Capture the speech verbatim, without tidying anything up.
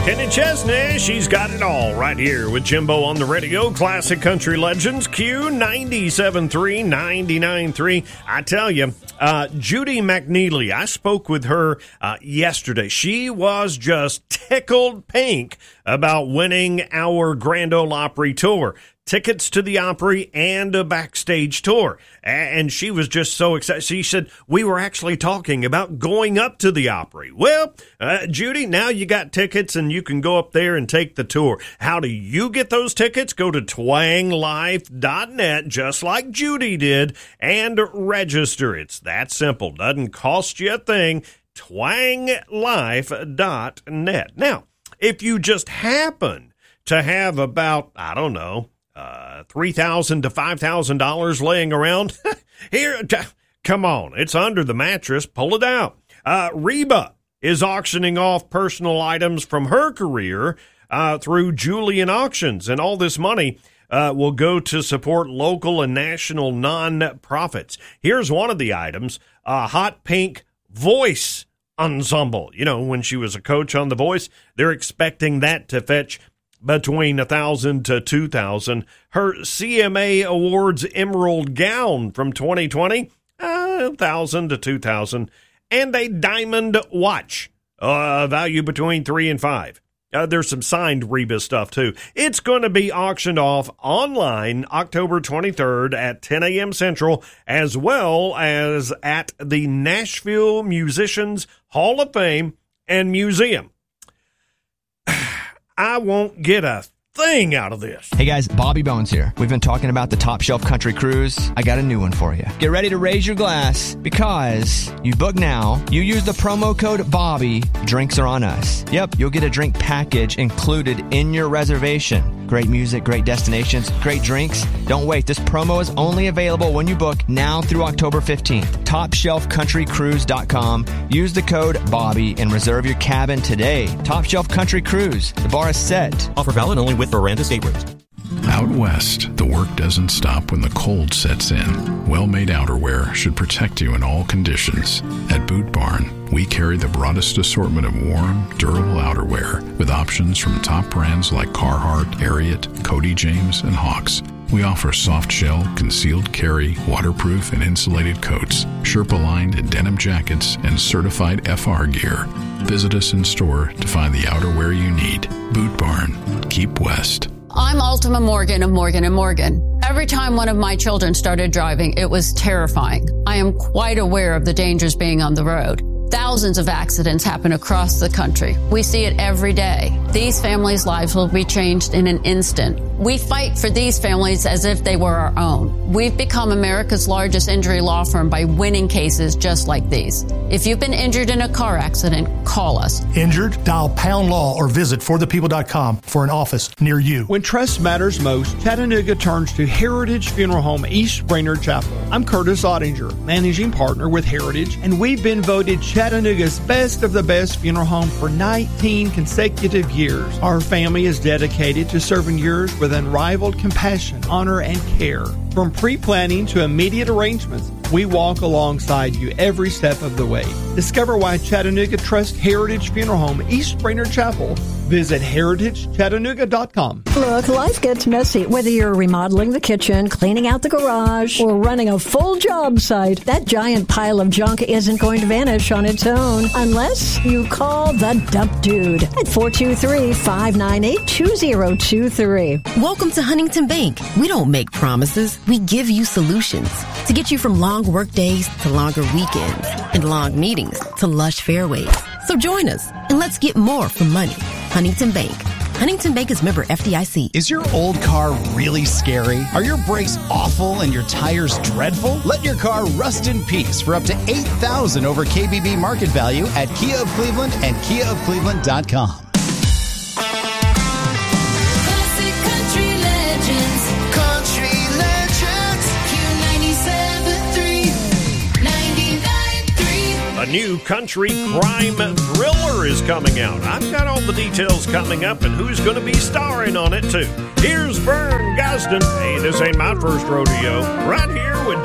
Kenny Chesney, she's got it all right here with Jimbo on the radio. Classic Country Legends, Q ninety-seven point three, ninety-nine point three. I tell you, uh, Judy McNeely, I spoke with her uh, yesterday. She was just tickled pink about winning our Grand Ole Opry tour. Tickets to the Opry and a backstage tour. And she was just so excited. She said, we were actually talking about going up to the Opry. Well, uh, Judy, now you got tickets and you can go up there and take the tour. How do you get those tickets? Go to twang life dot net, just like Judy did, and register. It's that simple. Doesn't cost you a thing. twang life dot net. Now, if you just happen to have about, I don't know, Uh, three thousand to five thousand dollars laying around. Here, t- come on, it's under the mattress. Pull it out. Uh, Reba is auctioning off personal items from her career uh, through Julian Auctions, and all this money uh, will go to support local and national non-profits. Here's one of the items: a hot pink voice ensemble. You know, when she was a coach on The Voice, they're expecting that to fetch between one thousand to two thousand. Her C M A Awards Emerald gown from twenty twenty, uh, one thousand to two thousand. And a diamond watch, uh, value between three and five. Uh, there's some signed Reba stuff, too. It's going to be auctioned off online October twenty-third at ten a.m. Central, as well as at the Nashville Musicians Hall of Fame and Museum. I won't get a thing out of this. Hey guys, Bobby Bones here. We've been talking about the Top Shelf Country Cruise. I got a new one for you. Get ready to raise your glass because you book now, you use the promo code Bobby, drinks are on us. Yep, you'll get a drink package included in your reservation. Great music, great destinations, great drinks. Don't wait. This promo is only available when you book now through October fifteenth. top shelf country cruise dot com. Use the code Bobby and reserve your cabin today. Top Shelf Country Cruise. The bar is set. Offer valid only with Miranda State Rooms. Out west, the work doesn't stop when the cold sets in. Well-made outerwear should protect you in all conditions. At Boot Barn, we carry the broadest assortment of warm, durable outerwear with options from top brands like Carhartt, Ariat, Cody James, and Hawks. We offer soft shell, concealed carry, waterproof and insulated coats, Sherpa-lined and denim jackets, and certified F R gear. Visit us in store to find the outerwear you need. Boot Barn. Keep west. I'm Ultima Morgan of Morgan and Morgan. Every time one of my children started driving, it was terrifying. I am quite aware of the dangers being on the road. Thousands of accidents happen across the country. We see it every day. These families' lives will be changed in an instant. We fight for these families as if they were our own. We've become America's largest injury law firm by winning cases just like these. If you've been injured in a car accident, call us. Injured? Dial Pound Law or visit for the people dot com for an office near you. When trust matters most, Chattanooga turns to Heritage Funeral Home East Brainerd Chapel. I'm Curtis Ottinger, managing partner with Heritage, and we've been voted Chattanooga's best of the best funeral home for nineteen consecutive years. Our family is dedicated to serving yours with unrivaled compassion, honor, and care. From pre-planning to immediate arrangements, we walk alongside you every step of the way. Discover why Chattanooga trusts Heritage Funeral Home East Brainerd Chapel. Visit heritage chattanooga dot com. Look, life gets messy. Whether you're remodeling the kitchen, cleaning out the garage, or running a full job site, that giant pile of junk isn't going to vanish on its own unless you call the Dump Dude at four two three, five nine eight, two zero two three. Welcome to Huntington Bank. We don't make promises. We give you solutions to get you from long work days to longer weekends and long meetings to lush fairways. So join us and let's get more from money. Huntington Bank. Huntington Bank is member F D I C. Is your old car really scary? Are your brakes awful and your tires dreadful? Let your car rust in peace for up to eight thousand dollars over K B B market value at Kia of Cleveland and kia of cleveland dot com. A new country crime thriller is coming out. I've got all the details coming up and who's going to be starring on it, too. Here's Vern Gosden. Hey, this ain't my first rodeo. Right here with